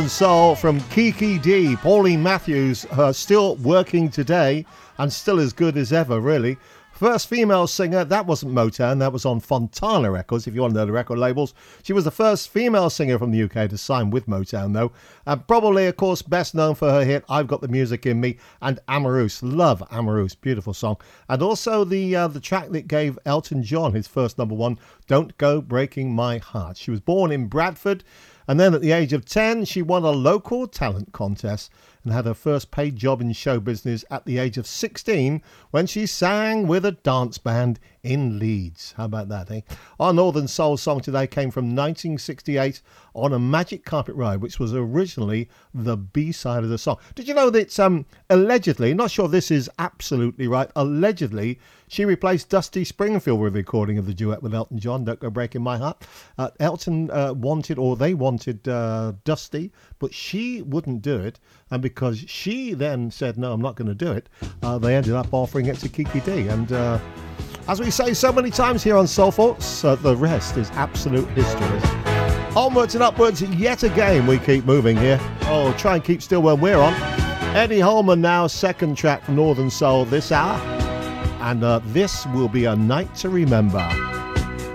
Soul from Kiki D. Pauline Matthews, still working today and still as good as ever, really. First female singer, that wasn't Motown, that was on Fontana Records, if you want to know the record labels. She was the first female singer from the UK to sign with Motown, though. And probably, of course, best known for her hit, I've Got the Music in Me, and Amorous. Love Amorous, beautiful song. And also the track that gave Elton John his first number one, Don't Go Breaking My Heart. She was born in Bradford, and then at the age of 10, she won a local talent contest and had her first paid job in show business at the age of 16 when she sang with a dance band in Leeds. How about that, eh? Our Northern Soul song today came from 1968 on a Magic Carpet Ride, which was originally the B-side of the song. Did you know that allegedly, not sure this is absolutely right, allegedly she replaced Dusty Springfield with a recording of the duet with Elton John, Don't Go Breaking My Heart. Elton they wanted Dusty, but she wouldn't do it. And because she then said, no, I'm not going to do it, they ended up offering it to Kiki D. And as we say so many times here on Soul Thoughts, the rest is absolute history. Onwards and upwards yet again, we keep moving here. Oh, try and keep still when we're on. Eddie Holman now, second track from Northern Soul this hour. And this will be a night to remember.